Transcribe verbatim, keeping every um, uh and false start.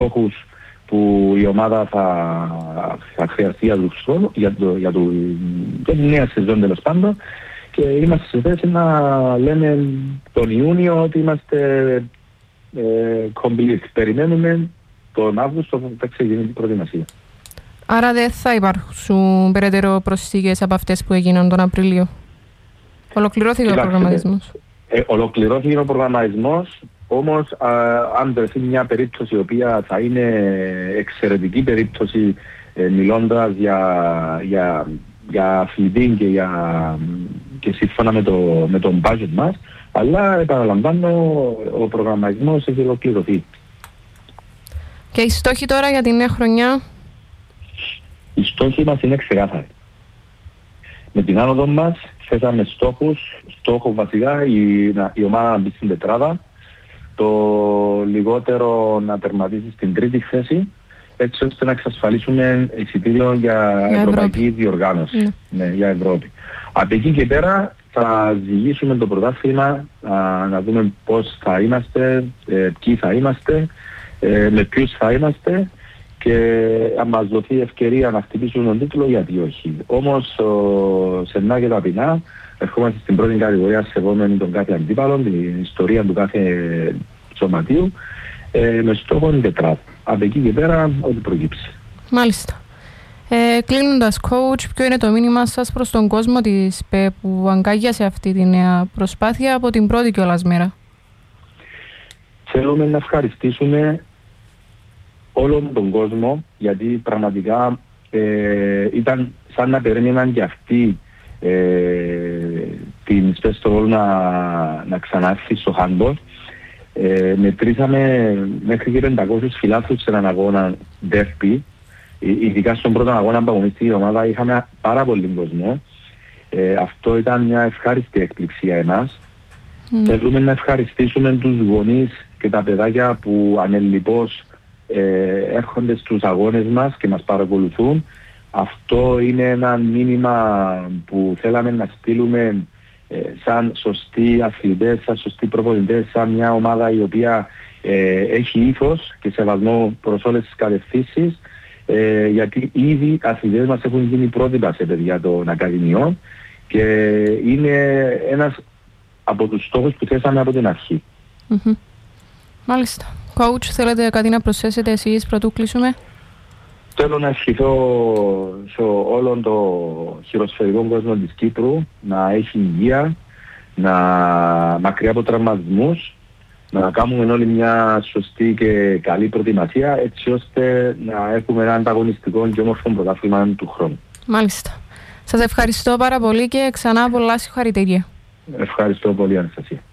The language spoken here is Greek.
στόχους που η ομάδα θα, θα χρειαστεί για, τους, για, το, για, το, για τη νέα σεζόν τέλος πάντων, και είμαστε σε θέση να λέμε τον Ιούνιο ότι είμαστε ε, complete. Περιμένουμε τον Αύγουστο που θα ξεκινήσει την προετοιμασία. Άρα δεν θα υπάρξουν περαιτέρω προσθήκες από αυτές που έγιναν τον Απρίλιο? Ολοκληρώθηκε Κοιτάξτε, ο προγραμματισμός. Ε, ολοκληρώθηκε ο προγραμματισμός, όμως α, αν βρεθεί μια περίπτωση η οποία θα είναι εξαιρετική περίπτωση, ε, μιλώντας για, για, για αθλητή και, για, και σύμφωνα με, το, με τον budget μας, αλλά επαναλαμβάνω, ο προγραμματισμός έχει ολοκληρωθεί. Και οι στόχοι τώρα για τη νέα χρονιά? Οι στόχοι μας είναι ξεκάθαροι. Με την άνοδο μας θέσαμε στόχους, στόχο βασικά η, η ομάδα να μπει στην τετράδα, το λιγότερο να τερματίσει στην τρίτη θέση, έτσι ώστε να εξασφαλίσουμε εισιτήριο για, για ευρωπαϊκή Ευρώπη. Διοργάνωση, mm. ναι, για Ευρώπη. Από εκεί και πέρα θα ζυγίσουμε το πρωτάθλημα, να, να δούμε πώς θα είμαστε, ε, ποιοι θα είμαστε, ε, με ποιους θα είμαστε, και αν μας δοθεί ευκαιρία να χτυπήσουμε τον τίτλο, γιατί όχι. Όμως, σεμνά και ταπεινά, ερχόμαστε στην πρώτη κατηγορία σεβόμενοι τον κάθε αντίπαλο, την ιστορία του κάθε σωματείου, ε, με στόχο την τετράδα. Από εκεί και πέρα, ό,τι προκύψει. Μάλιστα. Ε, κλείνοντας, coach, ποιο είναι το μήνυμα σας προς τον κόσμο της ΠΕ που αγκάγιασε αυτή τη νέα προσπάθεια από την πρώτη κιόλας μέρα? Θέλουμε να ευχαριστήσουμε όλον τον κόσμο, γιατί πραγματικά ε, ήταν σαν να περίμεναν και αυτοί ε, την σπέστολ να, να ξανάρθει στο handball. Ε, μετρήσαμε μέχρι και πεντακόσιους φιλάθλους σε έναν αγώνα derby. Ειδικά στον πρώτο αγώνα που αγωνίστηκε η ομάδα είχαμε πάρα πολύ κόσμο. Ε, αυτό ήταν μια ευχάριστη έκπληξη για εμάς. Mm. Θέλουμε να ευχαριστήσουμε τους γονείς και τα παιδάκια που ανελιπώς ε, έρχονται στους αγώνες μας και μας παρακολουθούν. Αυτό είναι ένα μήνυμα που θέλαμε να στείλουμε ε, σαν σωστοί αθλητές, σαν σωστοί προπονητές, σαν μια ομάδα η οποία ε, έχει ήθος και σεβασμό προς όλες τις κατευθύνσεις. Ε, γιατί ήδη οι αθλητές μας έχουν γίνει πρότυπα σε παιδιά των ακαδημιών και είναι ένας από τους στόχους που θέσαμε από την αρχή. Mm-hmm. Μάλιστα. Coach, θέλετε κάτι να προσθέσετε εσείς πρωτού κλείσουμε? Θέλω να ευχηθώ σε όλον το χειροσφαιρικό κόσμο της Κύπρου να έχει υγεία, να μακριά από τραυματισμούς, να κάνουμε όλοι μια σωστή και καλή προετοιμασία, έτσι ώστε να έχουμε ένα ανταγωνιστικό και όμορφο πρωτάθλημα του χρόνου. Μάλιστα. Σας ευχαριστώ πάρα πολύ και ξανά πολλά συγχαρητήρια. Ευχαριστώ πολύ, Αναστασία.